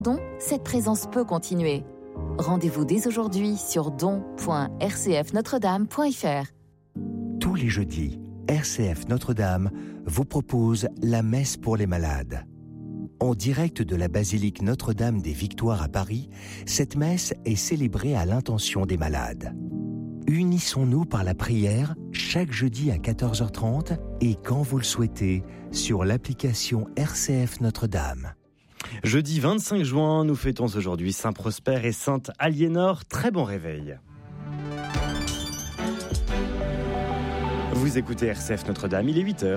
don, cette présence peut continuer. Rendez-vous dès aujourd'hui sur don.rcfnotredame.fr. Tous les jeudis, RCF Notre-Dame vous propose la messe pour les malades. En direct de la basilique Notre-Dame des Victoires à Paris, cette messe est célébrée à l'intention des malades. Unissons-nous par la prière chaque jeudi à 14h30 et quand vous le souhaitez sur l'application RCF Notre-Dame. Jeudi 25 juin, nous fêtons aujourd'hui Saint Prosper et Sainte Aliénor. Très bon réveil. Vous écoutez RCF Notre-Dame, il est 8h.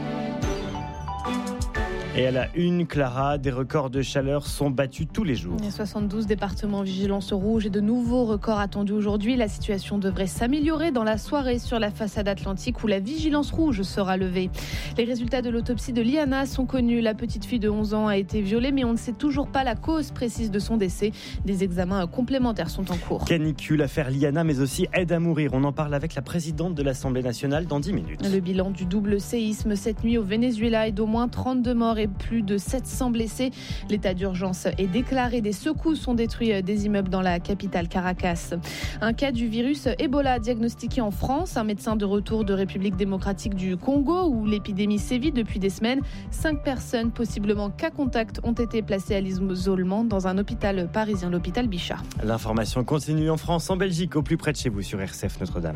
Et à la une, Clara, des records de chaleur sont battus tous les jours. 72 départements en vigilance rouge et de nouveaux records attendus aujourd'hui. La situation devrait s'améliorer dans la soirée sur la façade atlantique où la vigilance rouge sera levée. Les résultats de l'autopsie de Liana sont connus. La petite fille de 11 ans a été violée, mais on ne sait toujours pas la cause précise de son décès. Des examens complémentaires sont en cours. Canicule, affaire Liana, mais aussi aide à mourir. On en parle avec la présidente de l'Assemblée nationale dans 10 minutes. Le bilan du double séisme cette nuit au Venezuela est d'au moins 32 morts et plus de 700 blessés. L'état d'urgence est déclaré. Des secousses ont détruit des immeubles dans la capitale Caracas. Un cas du virus Ebola diagnostiqué en France. Un médecin de retour de République démocratique du Congo où l'épidémie sévit depuis des semaines. 5 personnes, possiblement cas contact, ont été placées à l'isolement dans un hôpital parisien, l'hôpital Bichat. L'information continue en France, en Belgique, au plus près de chez vous sur RCF Notre-Dame.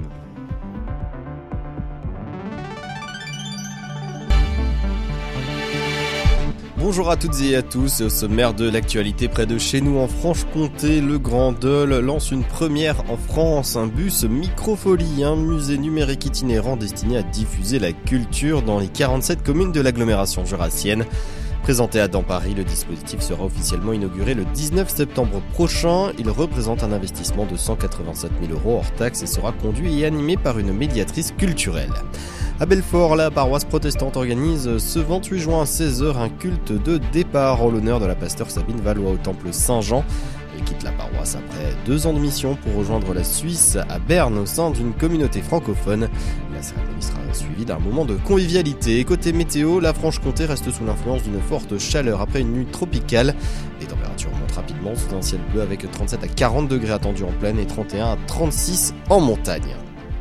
Bonjour à toutes et à tous, au sommaire de l'actualité près de chez nous en Franche-Comté, le Grand Dole lance une première en France, un bus Microfolie, un musée numérique itinérant destiné à diffuser la culture dans les 47 communes de l'agglomération jurassienne. Présenté à Paris, le dispositif sera officiellement inauguré le 19 septembre prochain. Il représente un investissement de 187 000 € hors taxes et sera conduit et animé par une médiatrice culturelle. À Belfort, la paroisse protestante organise ce 28 juin à 16h un culte de départ en l'honneur de la pasteure Sabine Valois au temple Saint-Jean. Elle quitte la paroisse après 2 ans de mission pour rejoindre la Suisse à Berne au sein d'une communauté francophone. La cérémonie sera suivie d'un moment de convivialité. Côté météo, la Franche-Comté reste sous l'influence d'une forte chaleur après une nuit tropicale. Les températures montent rapidement sous un ciel bleu avec 37 à 40 degrés attendus en plaine et 31 à 36 en montagne.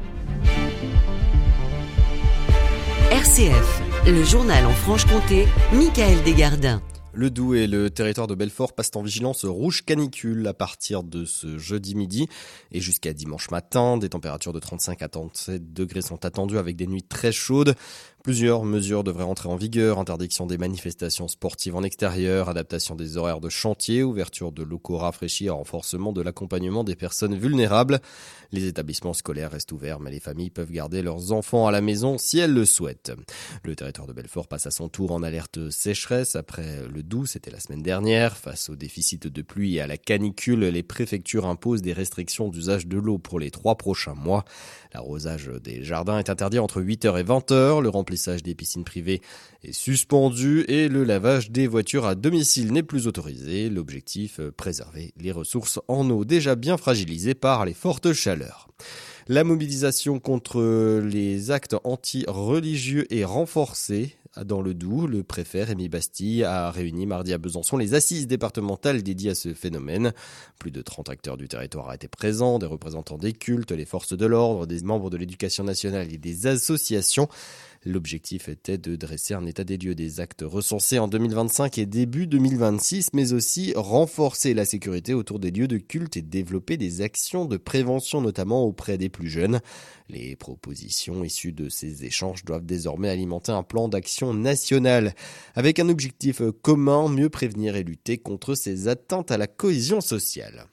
RCF, le journal en Franche-Comté, Michael Desgardins. Le Doubs et le territoire de Belfort passent en vigilance rouge canicule à partir de ce jeudi midi et jusqu'à dimanche matin. Des températures de 35 à 37 degrés sont attendues avec des nuits très chaudes. Plusieurs mesures devraient entrer en vigueur, interdiction des manifestations sportives en extérieur, adaptation des horaires de chantier, ouverture de locaux rafraîchis, renforcement de l'accompagnement des personnes vulnérables. Les établissements scolaires restent ouverts, mais les familles peuvent garder leurs enfants à la maison si elles le souhaitent. Le territoire de Belfort passe à son tour en alerte sécheresse après le Doubs, c'était la semaine dernière. Face au déficit de pluie et à la canicule, les préfectures imposent des restrictions d'usage de l'eau pour les 3 prochains mois. L'arrosage des jardins est interdit entre 8h et 20h. Le remplissage des piscines privées est suspendu et le lavage des voitures à domicile n'est plus autorisé. L'objectif, préserver les ressources en eau déjà bien fragilisées par les fortes chaleurs. La mobilisation contre les actes anti-religieux est renforcée. Dans le Doubs, le préfet Rémi Bastille a réuni mardi à Besançon les assises départementales dédiées à ce phénomène. Plus de 30 acteurs du territoire étaient présents, des représentants des cultes, les forces de l'ordre, des membres de l'éducation nationale et des associations. L'objectif était de dresser un état des lieux des actes recensés en 2025 et début 2026, mais aussi renforcer la sécurité autour des lieux de culte et développer des actions de prévention, notamment auprès des plus jeunes. Les propositions issues de ces échanges doivent désormais alimenter un plan d'action national avec un objectif commun, mieux prévenir et lutter contre ces atteintes à la cohésion sociale.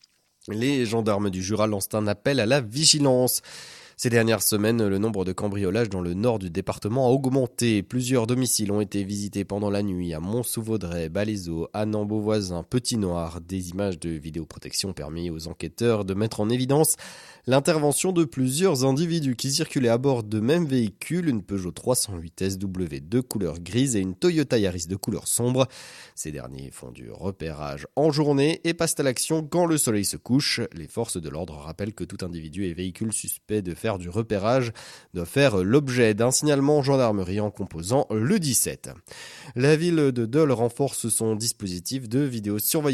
Les gendarmes du Jura lancent un appel à la vigilance. Ces dernières semaines, le nombre de cambriolages dans le nord du département a augmenté. Plusieurs domiciles ont été visités pendant la nuit à Mont-sous-Vaudrey, Balézot, Annan-Beauvoisin, Petit-Noir. Des images de vidéoprotection ont permis aux enquêteurs de mettre en évidence l'intervention de plusieurs individus qui circulaient à bord de même véhicule, une Peugeot 308 SW de couleur grise et une Toyota Yaris de couleur sombre. Ces derniers font du repérage en journée et passent à l'action quand le soleil se couche. Les forces de l'ordre rappellent que tout individu et véhicule suspect de faire du repérage doit faire l'objet d'un signalement en gendarmerie en composant le 17. La ville de Dole renforce son dispositif de vidéosurveillance